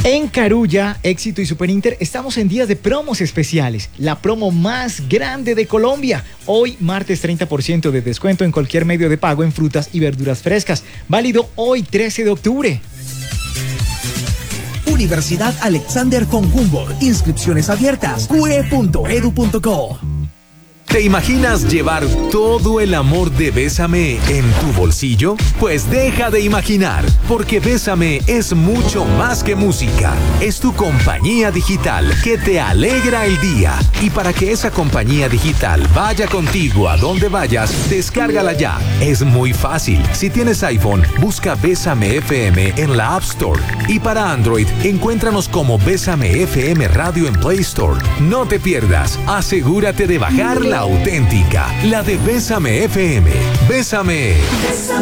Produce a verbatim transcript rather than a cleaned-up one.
En Carulla, Éxito y Super Inter estamos en días de promos especiales, la promo más grande de Colombia. Hoy, martes, treinta por ciento de descuento en cualquier medio de pago en frutas y verduras frescas. Válido hoy, trece de octubre. Universidad Alexander von Humboldt. Inscripciones abiertas. u e punto edu punto co. ¿Te imaginas llevar todo el amor de Bésame en tu bolsillo? Pues deja de imaginar, porque Bésame es mucho más que música. Es tu compañía digital que te alegra el día. Y para que esa compañía digital vaya contigo a donde vayas, descárgala ya. Es muy fácil. Si tienes iPhone, busca Bésame F M en la App Store. Y para Android, encuéntranos como Bésame F M Radio en Play Store. No te pierdas. Asegúrate de bajar la auténtica, la de Bésame F M. Bésame.